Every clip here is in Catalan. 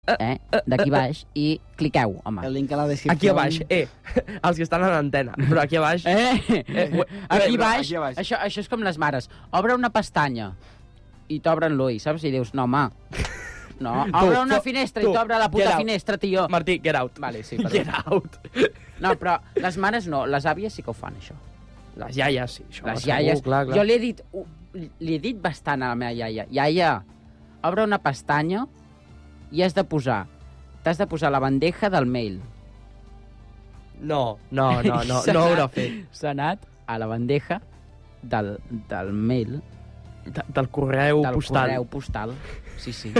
d'aquí baix, i cliqueu, home. El link a la descripció. Aquí a baix, els que estan a l'antena, però aquí a baix... Aquí baix, això és com les mares. Obre una pestanya i t'obren l'ull, saps? I dius, no, home, no. Obre una finestra i t'obre la puta finestra, tio. Martí, get out. Vale, sí, perdó. Get out. No, però les mares no, les àvies sí que ho fan, això. Les iaies, sí. Això Les segur, iaies... clar. Jo li he dit bastant a la meva iaia. Iaia, obre una pestanya i t'has de posar la bandeja del mail. No ho haurà fet. S'ha anat a la bandeja del mail. Del correu postal. Del correu postal, sí.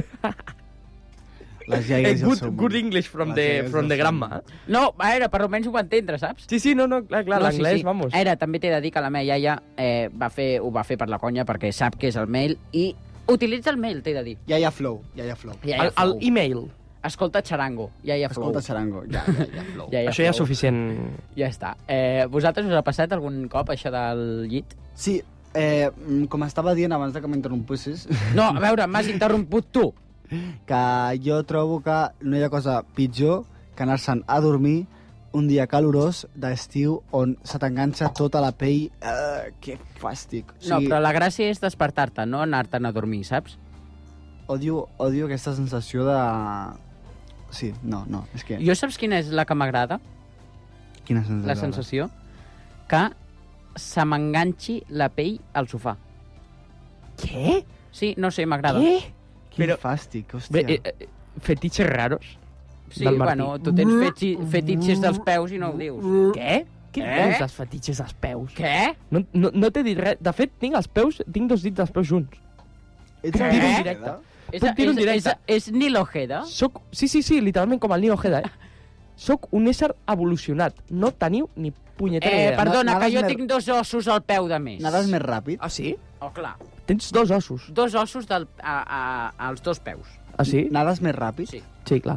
Les iaies Good English from the grandma. No, a veure, per almenys ho va entendre, saps? Sí, no, clar, l'anglès, vamos. Era, també t'he de dir que la meva iaia ho va fer per la conya perquè sap què és el mail i utilitza el mail, t'he de dir. Iaia Flow. El e-mail. Escolta Charango, Iaia Flow. Escolta Charango, ja Flow. Això ja és suficient. Ja està. Vosaltres us ha passat algun cop això del llit? Sí, com estava dient abans que m'interrompessis... No, a veure, m'has interromput tu. Que jo trobo que no hi ha cosa pitjor que anar-se'n a dormir un dia calorós d'estiu on se t'enganxa tota la pell. Que fàstic. No, però la gràcia és despertar-te, no anar-te'n a dormir, saps? Odio aquesta sensació de... Sí, no, és que... Jo saps quina és la que m'agrada? Quina sensació? La sensació que se m'enganxi la pell al sofà. Què? Sí, no sé, m'agrada. Què? Quin fàstic, hòstia. Fetitxes raros? Sí, bueno, tu tens fetitxes dels peus i no ho dius. Què? Què dius dels fetitxes dels peus? Què? No t'he dit res. De fet, tinc 2 dits dels peus junts. Ets Puc dir-ho en directe. directe? Puc dir-ho en directe. És Nil Ojeda? Sí, literalment com el Nil Ojeda, Soc un ésser evolucionat. No teniu ni punyetera idea. Perdona, que jo tinc 2 ossos al peu de més. Nades més ràpid? Ah, sí? Oh, clar. Tens 2 ossos. 2 ossos als 2 peus. Ah, sí? Nades més ràpid? Sí. Sí, clar.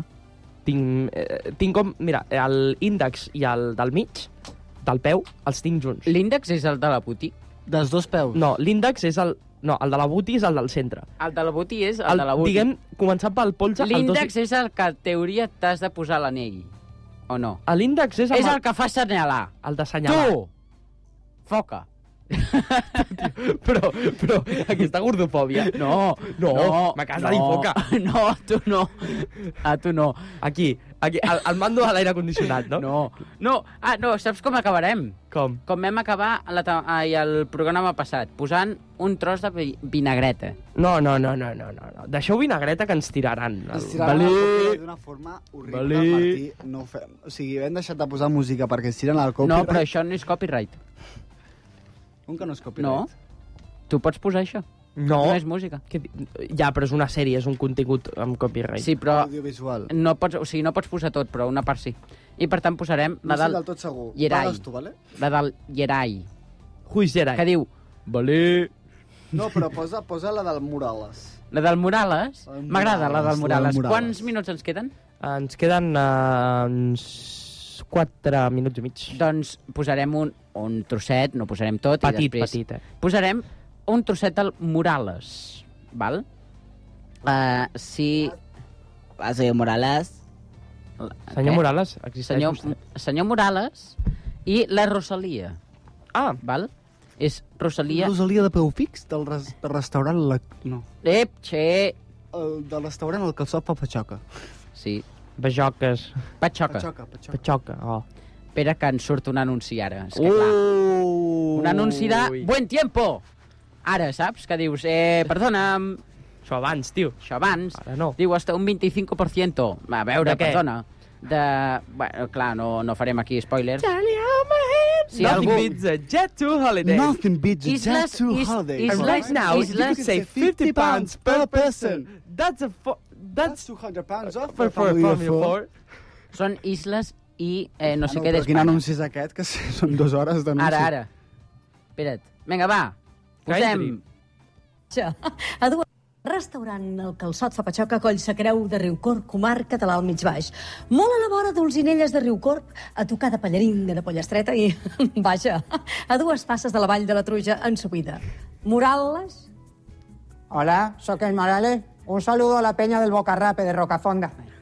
Tinc com... Mira, l'índex i el del mig, del peu, els tinc junts. L'índex és el de la buti? Dels 2 peus? No, l'índex és el... No, el de la buti és el del centre. El de la buti és el de la buti. Diguem, començant pel polze... L'índex és el que, en teoria, t'has de posar a l'anell. O no? L'índex és... És el que fa assenyalar. El d'assenyalar. Tu! Foca. però, aquesta gordofòbia... No, m'acabes de dir foca. No, tu no. A tu no. Aquí, al mando de l'aire condicionat, no? No, saps com acabarem? Com? Com vam acabar el programa passat, posant un tros de vinagreta. No. Deixeu vinagreta que ens tiraran. Ens tiraran el copyright d'una forma horrible, Martí. No ho fem. O sigui, hem deixat de posar música perquè ens tiren el copyright. No, però això no és copyright. Com que no és copyright? No. Tu pots posar això. No. No és música. Ja, però és una sèrie, és un contingut amb copyright. Sí, però... Audiovisual. No pots posar tot, però una part sí. I per tant posarem la del... No sé del tot segur. Yerai. Pagues tu, vale? La del Yerai. Who is Yerai? Que diu... Vale. No, però posa la del Morales. La del Morales? M'agrada la del Morales. Quants minuts ens queden? Ens queden uns 4 minuts i mig. Doncs posarem un trosset, no posarem tot, i després... Petit. Posarem un trosset del Morales, val? Si... Senyor Morales... Senyor Morales, existeix vostè? Senyor Morales i la Rosalia. Ah. Val? És Rosalia... Rosalia de peu fix, del restaurant... No. Del restaurant El Calçot Papatxoca. Sí. Bajoques. Patxoca. Oh. Espera que ens surt un anunci ara. És que, clar, un anunci de Buen Tiempo. Ara, saps? Que dius, perdona... Això abans, tio. Això abans. Ara no. Diu, hasta un 25%. A veure, perdona. Bueno, clar, no farem aquí spoilers. Si Nothing beats a jet to holiday. Nothing beats a jet to holiday. And right now, you can save £50 per person. That's £200 off for family of 4. Són isles i no sé què d'Espanya. d'Espanya. Quin anunci és aquest? Que són 2 hores d'anunci. Ara. Espera't. Vinga, va. Posem... Restaurant El Calçot Papatxoca, Coll Sacreu de Riucorb, comarca de l'Alt Mig Baix. Molt a la vora d'Olzinelles de Riucorb, a tocar de Pallaringa de Pollastreta i, vaja, a 2 passes de la Vall de la Truja en subida. Morales? Hola, sóc el Morales. Un saludo a la peña del Bocarrape de Rocafonda.